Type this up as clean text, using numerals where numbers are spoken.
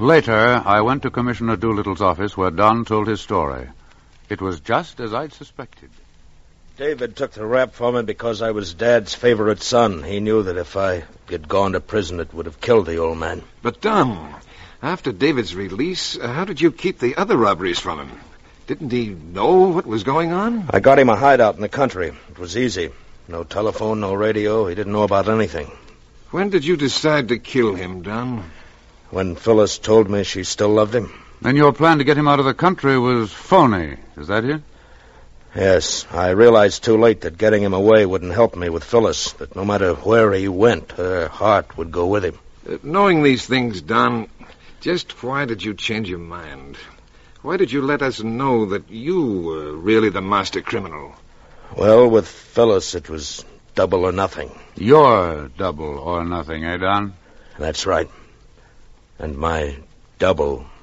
Later, I went to Commissioner Doolittle's office where Don told his story. It was just as I'd suspected. David took the rap for me because I was Dad's favorite son. He knew that if I had gone to prison, it would have killed the old man. But, Don, after David's release, how did you keep the other robberies from him? Didn't he know what was going on? I got him a hideout in the country. It was easy. No telephone, no radio. He didn't know about anything. When did you decide to kill him, Don? When Phyllis told me she still loved him. Then your plan to get him out of the country was phony. Is that it? Yes. I realized too late that getting him away wouldn't help me with Phyllis, that no matter where he went, her heart would go with him. Knowing these things, Don, just why did you change your mind? Why did you let us know that you were really the master criminal? Well, with Phyllis, it was double or nothing. Your double or nothing, eh, Don? That's right. And my double